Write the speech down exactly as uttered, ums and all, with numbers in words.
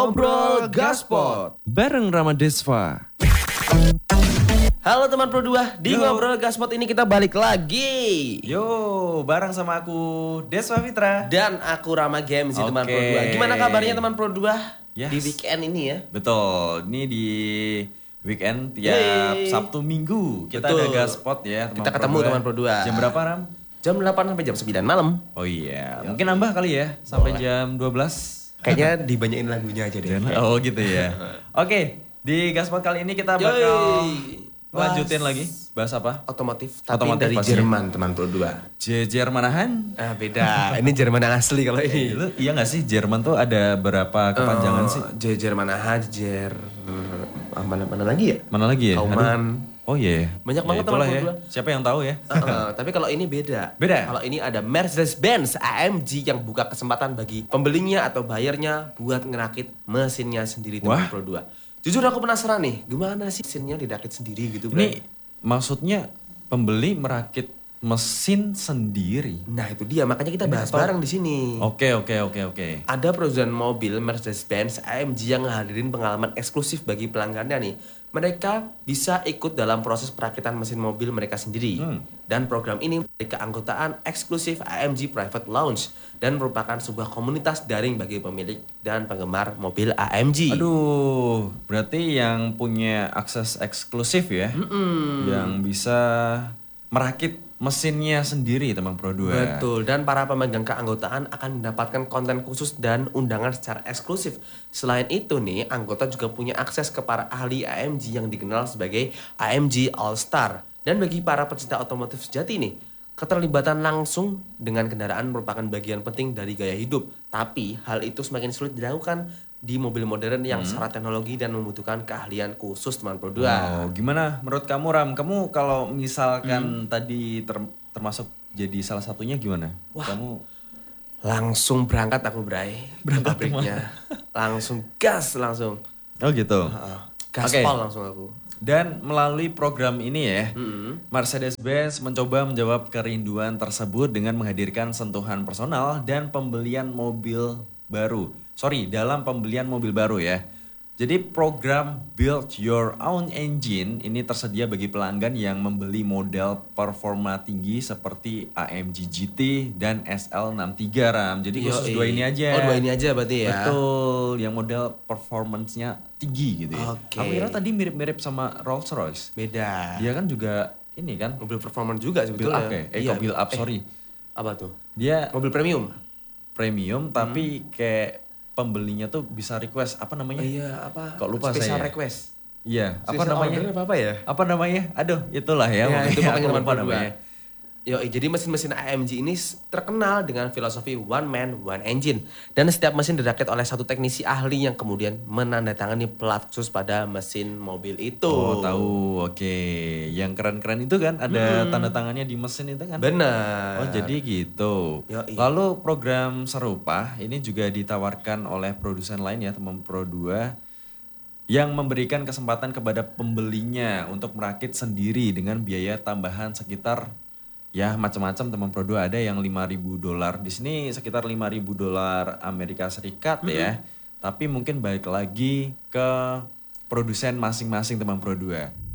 Ngobrol Gaspot bareng Rama Desva. Halo teman Pro dua, di Yo. Ngobrol Gaspot ini kita balik lagi. Yo, bareng sama aku Desva Fitra. Dan aku Rama Games Oke. teman Pro dua. Gimana kabarnya teman Pro dua? Yes. Di weekend ini ya. Betul, ini di weekend tiap Yeay. Sabtu Minggu kita Betul. ada Gaspot ya teman Kita ketemu teman Pro dua. Jam berapa Ram? Jam delapan sampai jam sembilan malam. Oh iya, mungkin nambah kali ya sampai Boleh. jam dua belas. Kayaknya dibanyain lagunya aja deh. Oh gitu ya. Oke, di Gaspot kali ini kita bakal Yoi. lanjutin Bahas lagi bahas apa? Otomotif, tapi Otomotif dari pastinya. Jerman teman Pro dua. Jejer manahan? Ah beda, ini Jerman yang asli kalau ini. Lu iya gak sih Jerman tuh ada berapa kepanjangan Eh, sih? Jejer mana Jer mana mana lagi ya? Mana lagi ya? Kauman. Aduh. Oh iya. Banyak Ya, banget itulah teman ya. Pro dua. Siapa yang tahu ya? Uh-uh, tapi kalau ini beda. Beda? Kalau ini ada Mercedes-Benz A M G yang buka kesempatan bagi pembelinya atau bayarnya buat ngerakit mesinnya sendiri teman Wah. Pro dua. Jujur aku penasaran nih, gimana sih mesinnya dirakit sendiri gitu, Bro? Ini maksudnya pembeli merakit mesin sendiri. Nah, itu dia, makanya kita bahas atau- bareng di sini. Oke oke oke oke. Ada perusahaan mobil Mercedes-Benz A M G yang ngehadirin pengalaman eksklusif bagi pelanggannya nih. Mereka bisa ikut dalam proses perakitan mesin mobil mereka sendiri. Hmm. Dan program ini memiliki keanggotaan eksklusif A M G Private Lounge dan merupakan sebuah komunitas daring bagi pemilik dan penggemar mobil A M G. Aduh, berarti yang punya akses eksklusif ya, Mm-mm. yang bisa merakit mesinnya sendiri teman Pro dua. Betul, dan para pemegang keanggotaan akan mendapatkan konten khusus dan undangan secara eksklusif. Selain itu nih, anggota juga punya akses ke para ahli A M G yang dikenal sebagai A M G All Star. Dan bagi para pecinta otomotif sejati nih, keterlibatan langsung dengan kendaraan merupakan bagian penting dari gaya hidup. Tapi hal itu semakin sulit dilakukan di mobil modern yang Hmm. syarat teknologi dan membutuhkan keahlian khusus teman Pro dua. Oh, gimana menurut kamu Ram? Kamu kalau Hmm. misalkan tadi ter- termasuk jadi salah satunya gimana? Wah. Kamu Langsung berangkat aku, Bray. Berangkat Ke pabriknya. Langsung gas langsung. Oh gitu. Heeh. Oke. Gaspol langsung aku. Dan melalui program ini ya, Mm-mm. Mercedes-Benz mencoba menjawab kerinduan tersebut dengan menghadirkan sentuhan personal dan pembelian mobil baru. Sorry, dalam pembelian mobil baru ya. Jadi program Build Your Own Engine ini tersedia bagi pelanggan yang membeli model performa tinggi seperti A M G G T dan S L enam tiga Ram. Jadi khusus Yoi. dua ini aja. Oh, dua ini aja berarti ya. Betul, yang model performance-nya tinggi gitu ya. Oke. Aku kira tadi mirip-mirip sama Rolls Royce. Beda. Dia kan juga ini kan Mobil performance juga build sebetulnya. up ya? Eh Iya. kok build up, Eh, sorry. apa tuh? Dia Mobil premium. premium tapi kayak pembelinya tuh bisa request apa Oh, namanya? iya, apa? Kok lupa Special saya. request. Iya, apa Special namanya? order apa, apa ya? Apa namanya? Aduh, itulah ya. Ya, itu pokoknya pokoknya aku nomor lupa dua. namanya. Yo, jadi mesin-mesin A M G ini s- terkenal dengan filosofi one man, one engine. Dan setiap mesin dirakit oleh satu teknisi ahli yang kemudian menandatangani plat khusus pada mesin mobil itu. Oh, tahu. Oke. Yang keren-keren itu kan ada Hmm. tanda tangannya di mesin itu kan? Benar. Oh, jadi gitu. Yoi. Lalu program serupa ini juga ditawarkan oleh produsen lain ya, teman Pro dua yang memberikan kesempatan kepada pembelinya untuk merakit sendiri dengan biaya tambahan sekitar ya macam-macam teman Pro dua, ada yang lima ribu dolar di sini sekitar lima ribu dolar Amerika Serikat ya. Tapi mungkin balik lagi ke produsen masing-masing teman Pro dua.